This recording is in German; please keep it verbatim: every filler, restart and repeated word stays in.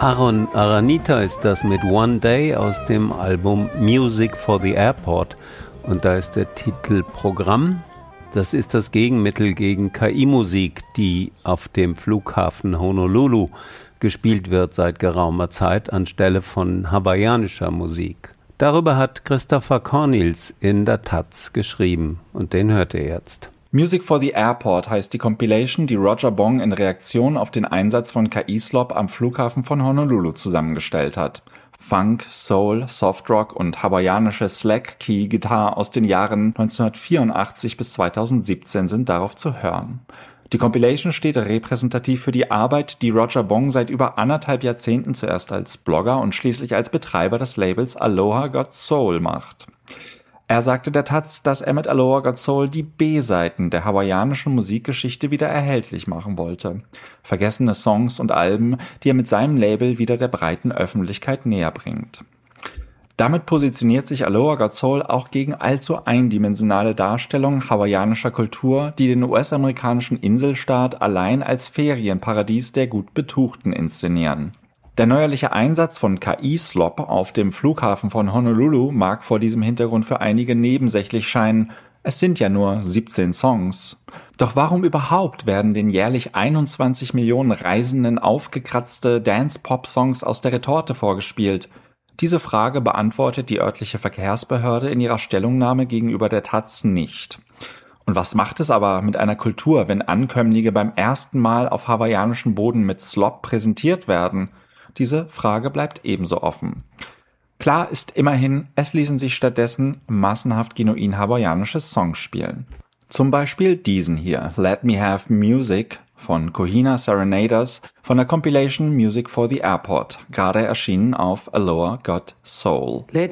Aaron Aranita ist das mit One Day aus dem Album Music for the Airport. Und da ist der Titel Programm. Das ist das Gegenmittel gegen K I-Musik, die auf dem Flughafen Honolulu gespielt wird seit geraumer Zeit anstelle von hawaiianischer Musik. Darüber hat Christopher Cornels in der Taz geschrieben und den hört ihr jetzt. Music for the Airport heißt die Compilation, die Roger Bong in Reaktion auf den Einsatz von K I-Slop am Flughafen von Honolulu zusammengestellt hat. Funk, Soul, Softrock und hawaiianische Slack-Key-Gitarre aus den Jahren neunzehnhundertvierundachtzig bis zweitausendsiebzehn sind darauf zu hören. Die Compilation steht repräsentativ für die Arbeit, die Roger Bong seit über anderthalb Jahrzehnten zuerst als Blogger und schließlich als Betreiber des Labels Aloha Got Soul macht. Er sagte der Taz, dass er mit Aloha Got Soul die B-Seiten der hawaiianischen Musikgeschichte wieder erhältlich machen wollte. Vergessene Songs und Alben, die er mit seinem Label wieder der breiten Öffentlichkeit näher bringt. Damit positioniert sich Aloha Got Soul auch gegen allzu eindimensionale Darstellungen hawaiianischer Kultur, die den U S-amerikanischen Inselstaat allein als Ferienparadies der gut Betuchten inszenieren. Der neuerliche Einsatz von K I-Slop auf dem Flughafen von Honolulu mag vor diesem Hintergrund für einige nebensächlich scheinen. Es sind ja nur siebzehn Songs. Doch warum überhaupt werden den jährlich einundzwanzig Millionen Reisenden aufgekratzte Dance-Pop-Songs aus der Retorte vorgespielt? Diese Frage beantwortet die örtliche Verkehrsbehörde in ihrer Stellungnahme gegenüber der Taz nicht. Und was macht es aber mit einer Kultur, wenn Ankömmlinge beim ersten Mal auf hawaiianischem Boden mit Slop präsentiert werden? Diese Frage bleibt ebenso offen. Klar ist immerhin, es ließen sich stattdessen massenhaft genuin hawaiianische Songs spielen. Zum Beispiel diesen hier, Let Me Have Music von Kohina Serenaders von der Compilation Music for the Airport, gerade erschienen auf Aloha Got Soul.